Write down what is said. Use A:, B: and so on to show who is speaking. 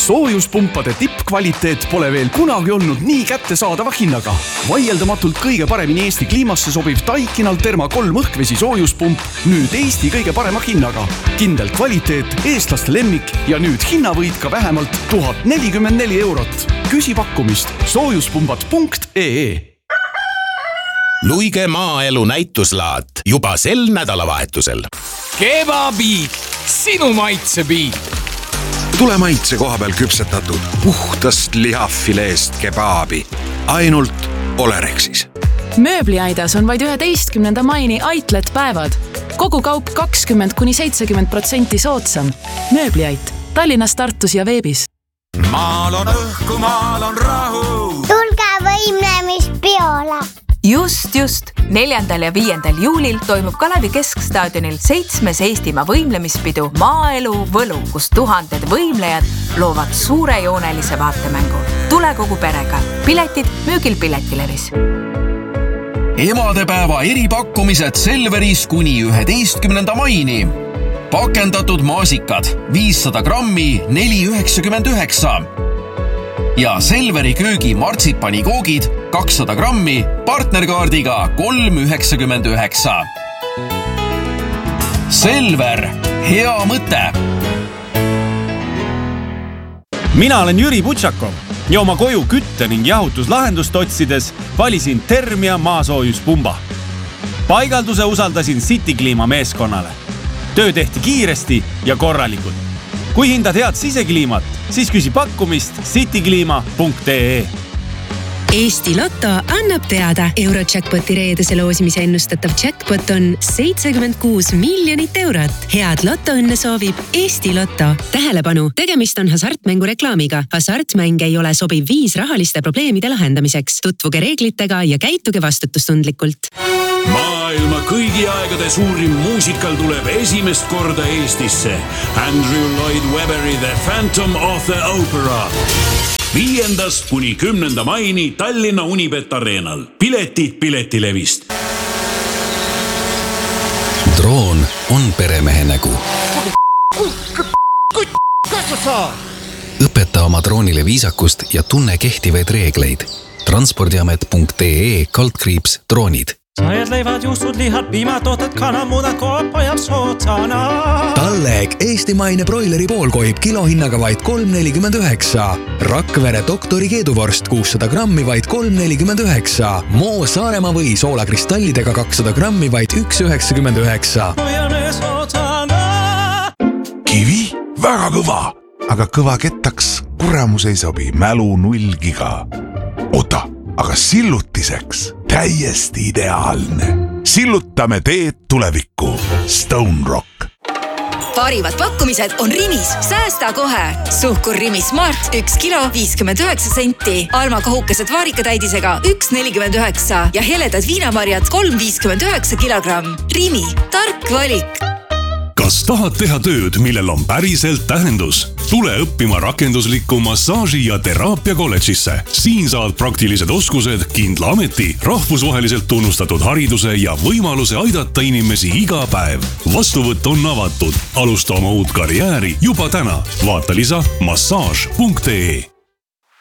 A: Soojuspumpade tippkvaliteet pole veel kunagi olnud nii kättesaadava hinnaga. Vaieldamatult kõige paremini Eesti kliimasse sobiv Daikinal Therma 3 õhkvesi soojuspump nüüd Eesti kõige parema hinnaga. Kindel kvaliteet, eestlaste lemmik ja nüüd hinnavõit ka vähemalt 1044 eurot. Küsi pakkumist soojuspumbad.ee.
B: Luige maaelu näituslaat juba sel nädalavahetusel.
C: Kebabiit, sinu maitsebiit.
D: Tule maitse koha peal küpsetatud puhtast lihafileest kebaabi. Ainult Olerexis.
E: Mööbliaidas on vaid 11. maini Outlet päevad. Kogu kaup 20–70% soodsam. Mööbliait. Tallinnas, Tartus ja veebis.
B: Maal on õhku, maal on rahu.
F: Tulge võimlemispeole.
G: Just. 4. ja 5. juulil toimub Kalevi Keskstaadionil 7. Eestimaa võimlemispidu Maaelu Võlu, kus tuhanded võimlejad loovad suurejoonelise vaatemängu. Tule kogu perega. Piletid müügil Piletilevis.
H: Emadepäeva eripakkumised Selveris kuni 11. maini. Pakendatud maasikad 500 grammi 4,99. Ja Selveri köögi martsipani-koogid 200 grammi partnerkaardiga 3,99. Selver, hea mõte!
I: Mina olen Jüri Butšakov ja oma koju kütte ning jahutuslahendust otsides valisin Termia maasoojuspumba. Paigalduse usaldasin City Kliima meeskonnale. Töö tehti kiiresti ja korralikult. Kui hindad head sisekliimat, siis küsi pakkumist citykliima.ee.
J: Eesti Lotto annab teada. Eurojackpoti reedese loosimise ennustatav jackpot on 76 miljonit eurot. Head Lottoõnne soovib Eesti Lotto. Tähelepanu, tegemist on hasartmängu reklaamiga. Hasartmäng ei ole sobiv viis rahaliste probleemide lahendamiseks. Tutvuge reeglitega ja käituge vastutustundlikult.
K: Maailma kõigi aegade suurim muusikal tuleb esimest korda Eestisse. Andrew Lloyd Webberi The Phantom of the Opera. 5. kuni 10. maini Tallinna Unibet Arenal. Piletid Piletilevist.
L: Droon on peremehe nägu. Õpeta oma droonile viisakust ja tunne kehtivaid reegleid. Transpordiamet.ee/droonid.
M: Sajad leivad, juustud, lihad, piimatooted, kanamudad, koopa ja sootsana.
N: Talleg eestimaine broileri poolkoib kilohinnaga vaid 3,49. Rakvere doktori keeduvorst 600 grammi vaid 3,49. Moo Saaremaa või soolakristallidega 200 grammi vaid 1,99.
O: Kivi? Väga kõva, aga kõva kettaks kuramus ei sobi, mälu 0 giga. Ota, aga sillutiseks täiesti ideaalne. Sillutame teed tulevikku. Stone Rock.
P: Parivad pakkumised on Rimis. Säästa kohe. Suhkur Rimi Smart 1 kilo 59 senti. Alma kohukesed vaarikatäidisega 1,49 ja heledad viinamarjad 3,59 kilogramm. Rimi. Tark valik.
Q: Kas tahad teha tööd, millel on päriselt tähendus? Tule õppima rakenduslikku massaaži ja teraapia kolledžisse. Siin saad praktilised oskused, kindla ameti, rahvusvaheliselt tunnustatud hariduse ja võimaluse aidata inimesi iga päev. Vastuvõtt on avatud. Alusta oma uut karjääri juba täna. Vaata lisa massaaž.ee.